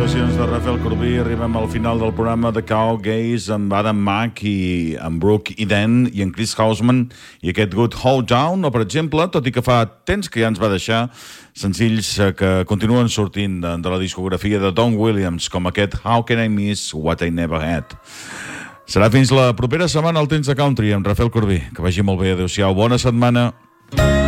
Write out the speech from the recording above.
actuacions de Rafael Corbí. Arribem al final del programa de Cow Gaze amb Adam Mack i amb Brooke Eden i en Chris Hausman i aquest Good Hold Down, o per exemple, tot i que fa temps que ja ens va deixar, senzills que continuen sortint de la discografia de Don Williams, com aquest How Can I Miss What I Never Had. Serà fins la propera setmana al Temps de Country amb Rafael Corbí. Que vagi molt bé, adeu-siau, bona setmana.